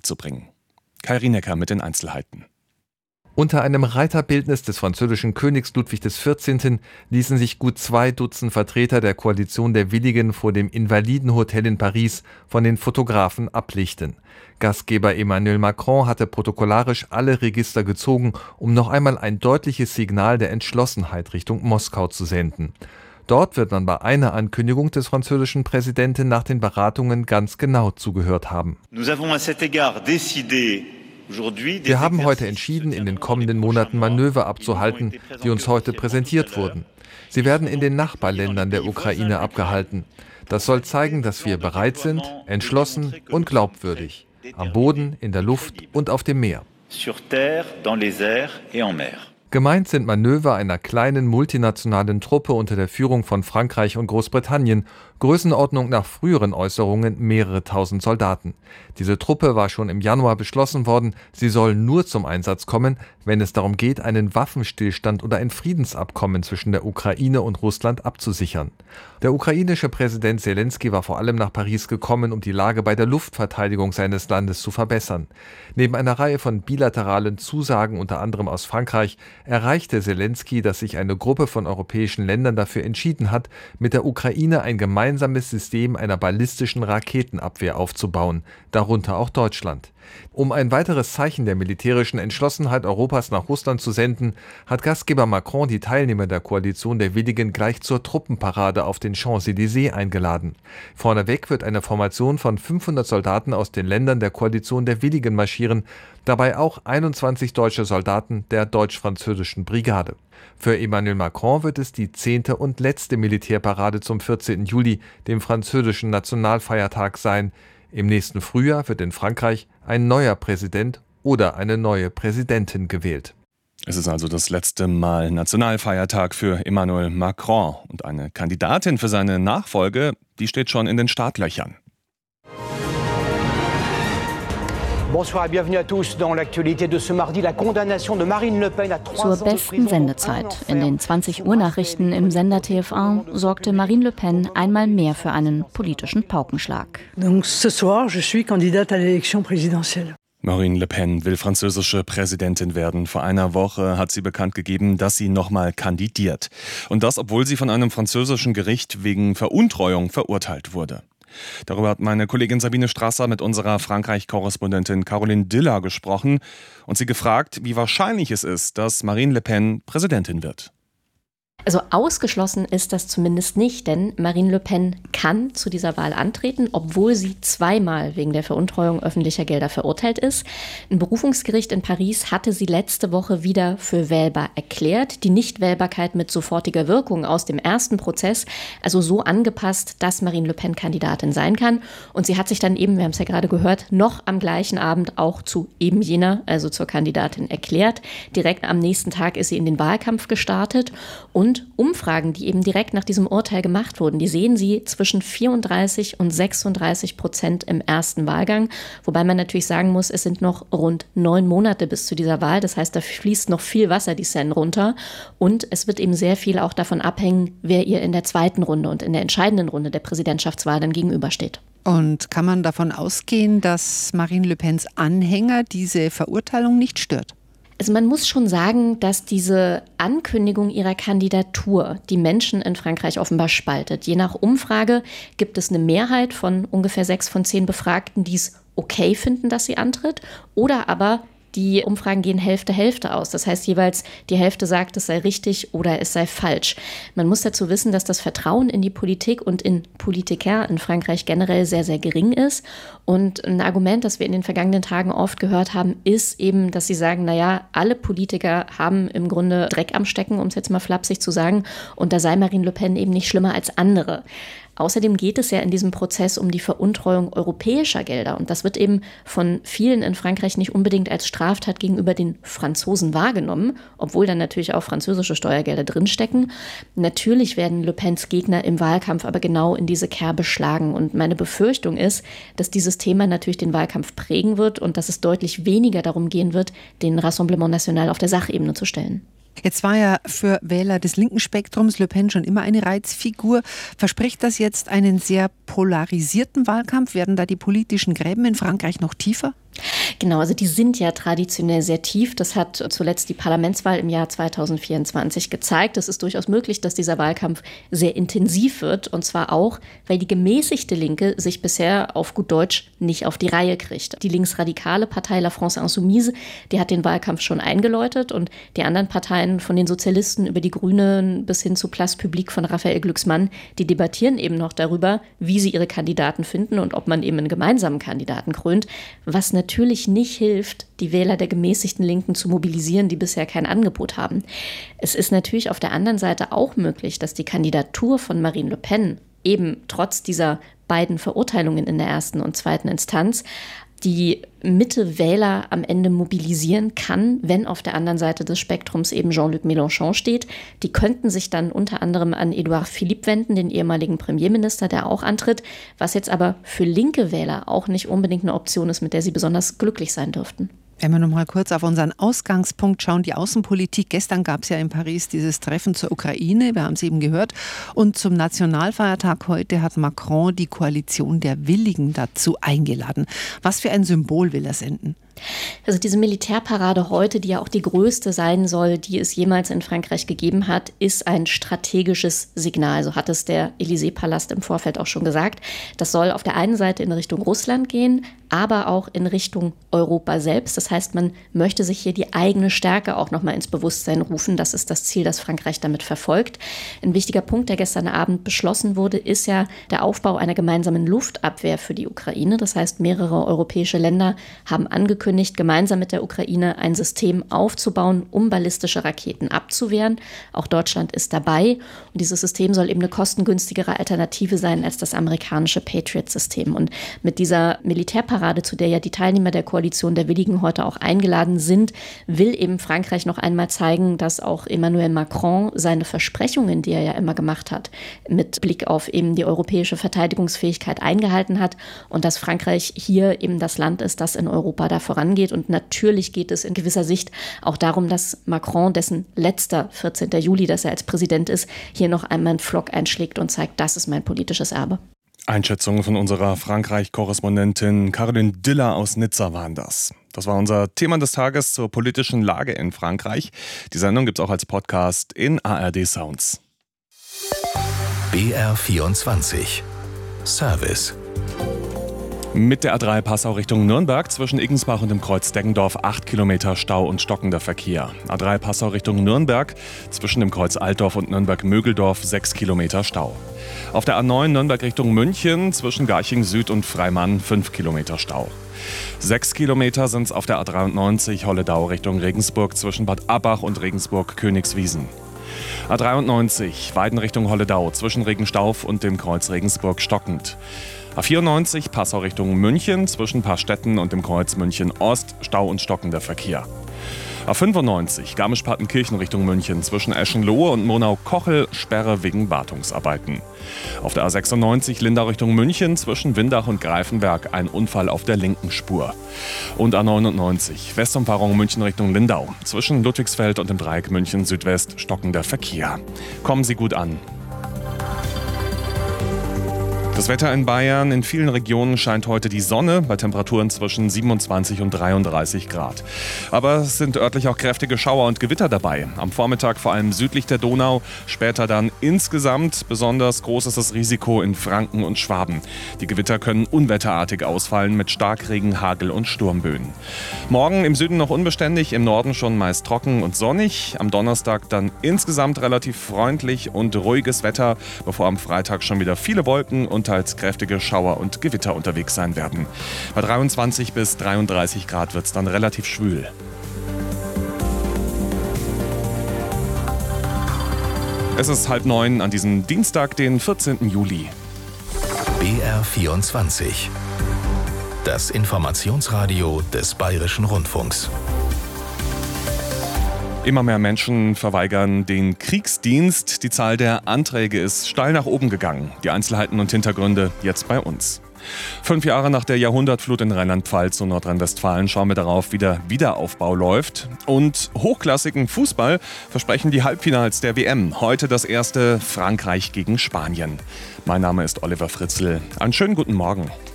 Sieg zu bringen. Kai Rienecker mit den Einzelheiten. Unter einem Reiterbildnis des französischen Königs Ludwig XIV. Ließen sich gut 2 Dutzend Vertreter der Koalition der Willigen vor dem Invalidenhotel in Paris von den Fotografen ablichten. Gastgeber Emmanuel Macron hatte protokollarisch alle Register gezogen, um noch einmal ein deutliches Signal der Entschlossenheit Richtung Moskau zu senden. Dort wird man bei einer Ankündigung des französischen Präsidenten nach den Beratungen ganz genau zugehört haben. Wir haben heute entschieden, in den kommenden Monaten Manöver abzuhalten, die uns heute präsentiert wurden. Sie werden in den Nachbarländern der Ukraine abgehalten. Das soll zeigen, dass wir bereit sind, entschlossen und glaubwürdig. Am Boden, in der Luft und auf dem Meer. Gemeint sind Manöver einer kleinen multinationalen Truppe unter der Führung von Frankreich und Großbritannien, Größenordnung nach früheren Äußerungen mehrere tausend Soldaten. Diese Truppe war schon im Januar beschlossen worden, sie soll nur zum Einsatz kommen, wenn es darum geht, einen Waffenstillstand oder ein Friedensabkommen zwischen der Ukraine und Russland abzusichern. Der ukrainische Präsident Selenskyj war vor allem nach Paris gekommen, um die Lage bei der Luftverteidigung seines Landes zu verbessern. Neben einer Reihe von bilateralen Zusagen, unter anderem aus Frankreich, erreichte Selenskyj, dass sich eine Gruppe von europäischen Ländern dafür entschieden hat, mit der Ukraine ein gemeinsames System einer ballistischen Raketenabwehr aufzubauen, darunter auch Deutschland. Um ein weiteres Zeichen der militärischen Entschlossenheit Europas nach Russland zu senden, hat Gastgeber Macron die Teilnehmer der Koalition der Willigen gleich zur Truppenparade auf den Champs-Élysées eingeladen. Vorneweg wird eine Formation von 500 Soldaten aus den Ländern der Koalition der Willigen marschieren, dabei auch 21 deutsche Soldaten der deutsch-französischen Brigade. Für Emmanuel Macron wird es die 10. und letzte Militärparade zum 14. Juli, dem französischen Nationalfeiertag, sein. Im nächsten Frühjahr wird in Frankreich ein neuer Präsident oder eine neue Präsidentin gewählt. Es ist also das letzte Mal Nationalfeiertag für Emmanuel Macron. Und eine Kandidatin für seine Nachfolge, die steht schon in den Startlöchern. Bonsoir et bienvenue à tous dans l'actualité de ce mardi, la condamnation de Marine Le Pen à 3 ans de Zur besten Sendezeit. In den 20 Uhr Nachrichten im Sender TF1 sorgte Marine Le Pen einmal mehr für einen politischen Paukenschlag. Donc ce soir, je suis candidate à l'élection présidentielle. Marine Le Pen will französische Präsidentin werden. Vor einer Woche hat sie bekannt gegeben, dass sie nochmal kandidiert. Und das, obwohl sie von einem französischen Gericht wegen Veruntreuung verurteilt wurde. Darüber hat meine Kollegin Sabine Strasser mit unserer Frankreich-Korrespondentin Caroline Diller gesprochen und sie gefragt, wie wahrscheinlich es ist, dass Marine Le Pen Präsidentin wird. Also ausgeschlossen ist das zumindest nicht, denn Marine Le Pen kann zu dieser Wahl antreten, obwohl sie 2-mal wegen der Veruntreuung öffentlicher Gelder verurteilt ist. Ein Berufungsgericht in Paris hatte sie letzte Woche wieder für wählbar erklärt. Die Nichtwählbarkeit mit sofortiger Wirkung aus dem ersten Prozess, also so angepasst, dass Marine Le Pen Kandidatin sein kann. Und sie hat sich dann eben, wir haben es ja gerade gehört, noch am gleichen Abend auch zu eben jener, also zur Kandidatin erklärt. Direkt am nächsten Tag ist sie in den Wahlkampf gestartet und Umfragen, die eben direkt nach diesem Urteil gemacht wurden, die sehen sie zwischen 34% und 36% im ersten Wahlgang. Wobei man natürlich sagen muss, es sind noch rund 9 Monate bis zu dieser Wahl. Das heißt, da fließt noch viel Wasser die Seine runter. Und es wird eben sehr viel auch davon abhängen, wer ihr in der zweiten Runde und in der entscheidenden Runde der Präsidentschaftswahl dann gegenübersteht. Und kann man davon ausgehen, dass Marine Le Pens Anhänger diese Verurteilung nicht stört? Also man muss schon sagen, dass diese Ankündigung ihrer Kandidatur die Menschen in Frankreich offenbar spaltet. Je nach Umfrage gibt es eine Mehrheit von ungefähr 6 von 10 Befragten, die es okay finden, dass sie antritt, oder aber die Umfragen gehen Hälfte aus. Das heißt jeweils, die Hälfte sagt, es sei richtig oder es sei falsch. Man muss dazu wissen, dass das Vertrauen in die Politik und in Politiker in Frankreich generell sehr, sehr gering ist. Und ein Argument, das wir in den vergangenen Tagen oft gehört haben, ist eben, dass sie sagen, naja, alle Politiker haben im Grunde Dreck am Stecken, um es jetzt mal flapsig zu sagen. Und da sei Marine Le Pen eben nicht schlimmer als andere. Außerdem geht es ja in diesem Prozess um die Veruntreuung europäischer Gelder. Und das wird eben von vielen in Frankreich nicht unbedingt als Straftat gegenüber den Franzosen wahrgenommen, obwohl dann natürlich auch französische Steuergelder drinstecken. Natürlich werden Le Pens Gegner im Wahlkampf aber genau in diese Kerbe schlagen. Und meine Befürchtung ist, dass dieses Thema natürlich den Wahlkampf prägen wird und dass es deutlich weniger darum gehen wird, den Rassemblement National auf der Sachebene zu stellen. Jetzt war ja für Wähler des linken Spektrums Le Pen schon immer eine Reizfigur. Verspricht das jetzt einen sehr polarisierten Wahlkampf? Werden da die politischen Gräben in Frankreich noch tiefer? Genau, also die sind ja traditionell sehr tief. Das hat zuletzt die Parlamentswahl im Jahr 2024 gezeigt. Es ist durchaus möglich, dass dieser Wahlkampf sehr intensiv wird. Und zwar auch, weil die gemäßigte Linke sich bisher auf gut Deutsch nicht auf die Reihe kriegt. Die linksradikale Partei La France Insoumise, die hat den Wahlkampf schon eingeläutet. Und die anderen Parteien, von den Sozialisten über die Grünen bis hin zu Place Publique von Raphael Glucksmann, die debattieren eben noch darüber, wie sie ihre Kandidaten finden und ob man eben einen gemeinsamen Kandidaten krönt. Was natürlich nicht hilft, die Wähler der gemäßigten Linken zu mobilisieren, die bisher kein Angebot haben. Es ist natürlich auf der anderen Seite auch möglich, dass die Kandidatur von Marine Le Pen eben trotz dieser beiden Verurteilungen in der ersten und zweiten Instanz die Mitte-Wähler am Ende mobilisieren kann, wenn auf der anderen Seite des Spektrums eben Jean-Luc Mélenchon steht. Die könnten sich dann unter anderem an Édouard Philippe wenden, den ehemaligen Premierminister, der auch antritt, was jetzt aber für linke Wähler auch nicht unbedingt eine Option ist, mit der sie besonders glücklich sein dürften. Wenn wir noch mal kurz auf unseren Ausgangspunkt schauen, die Außenpolitik. Gestern gab es ja in Paris dieses Treffen zur Ukraine, wir haben es eben gehört. Und zum Nationalfeiertag heute hat Macron die Koalition der Willigen dazu eingeladen. Was für ein Symbol will er senden? Also diese Militärparade heute, die ja auch die größte sein soll, die es jemals in Frankreich gegeben hat, ist ein strategisches Signal. So hat es der Élysée-Palast im Vorfeld auch schon gesagt. Das soll auf der einen Seite in Richtung Russland gehen, aber auch in Richtung Europa selbst. Das heißt, man möchte sich hier die eigene Stärke auch nochmal ins Bewusstsein rufen. Das ist das Ziel, das Frankreich damit verfolgt. Ein wichtiger Punkt, der gestern Abend beschlossen wurde, ist ja der Aufbau einer gemeinsamen Luftabwehr für die Ukraine. Das heißt, mehrere europäische Länder haben angekündigt, gemeinsam mit der Ukraine ein System aufzubauen, um ballistische Raketen abzuwehren. Auch Deutschland ist dabei. Und dieses System soll eben eine kostengünstigere Alternative sein als das amerikanische Patriot-System. Und mit dieser Militärparade, zu der ja die Teilnehmer der Koalition der Willigen heute auch eingeladen sind, will eben Frankreich noch einmal zeigen, dass auch Emmanuel Macron seine Versprechungen, die er ja immer gemacht hat, mit Blick auf eben die europäische Verteidigungsfähigkeit eingehalten hat und dass Frankreich hier eben das Land ist, das in Europa da vorangeht. Und natürlich geht es in gewisser Sicht auch darum, dass Macron, dessen letzter 14. Juli, dass er als Präsident ist, hier noch einmal einen Pflock einschlägt und zeigt, das ist mein politisches Erbe. Einschätzungen von unserer Frankreich-Korrespondentin Caroline Diller aus Nizza waren das. Das war unser Thema des Tages zur politischen Lage in Frankreich. Die Sendung gibt es auch als Podcast in ARD Sounds. BR24 Service. Mit der A3 Passau Richtung Nürnberg zwischen Iggensbach und dem Kreuz Deggendorf 8 Kilometer Stau und stockender Verkehr. A3 Passau Richtung Nürnberg zwischen dem Kreuz Altdorf und Nürnberg-Mögeldorf 6 Kilometer Stau. Auf der A9 Nürnberg Richtung München zwischen Garching Süd und Freimann 5 Kilometer Stau. 6 Kilometer sind es auf der A93 Holledau Richtung Regensburg zwischen Bad Abbach und Regensburg-Königswiesen. A93 Weiden Richtung Holledau zwischen Regenstauf und dem Kreuz Regensburg stockend. A94 Passau Richtung München zwischen Paarstetten und dem Kreuz München Ost Stau und stockender Verkehr. A95 Garmisch-Partenkirchen Richtung München zwischen Eschenlohe und Murnau-Kochel Sperre wegen Wartungsarbeiten. Auf der A96 Lindau Richtung München zwischen Windach und Greifenberg ein Unfall auf der linken Spur. Und A99 Westumfahrung München Richtung Lindau zwischen Ludwigsfeld und dem Dreieck München Südwest stockender Verkehr. Kommen Sie gut an. Das Wetter in Bayern. In vielen Regionen scheint heute die Sonne bei Temperaturen zwischen 27 und 33 Grad. Aber es sind örtlich auch kräftige Schauer und Gewitter dabei. Am Vormittag vor allem südlich der Donau, später dann insgesamt. Besonders groß ist das Risiko in Franken und Schwaben. Die Gewitter können unwetterartig ausfallen mit Starkregen, Hagel und Sturmböen. Morgen im Süden noch unbeständig, im Norden schon meist trocken und sonnig. Am Donnerstag dann insgesamt relativ freundlich und ruhiges Wetter, bevor am Freitag schon wieder viele Wolken und teils kräftige Schauer und Gewitter unterwegs sein werden. Bei 23 bis 33 Grad wird es dann relativ schwül. Es ist 8:30 an diesem Dienstag, den 14. Juli. BR24. Das Informationsradio des Bayerischen Rundfunks. Immer mehr Menschen verweigern den Kriegsdienst. Die Zahl der Anträge ist steil nach oben gegangen. Die Einzelheiten und Hintergründe jetzt bei uns. 5 Jahre nach der Jahrhundertflut in Rheinland-Pfalz und Nordrhein-Westfalen schauen wir darauf, wie der Wiederaufbau läuft. Und hochklassigen Fußball versprechen die Halbfinals der WM. Heute das erste Frankreich gegen Spanien. Mein Name ist Oliver Fritzl. Einen schönen guten Morgen.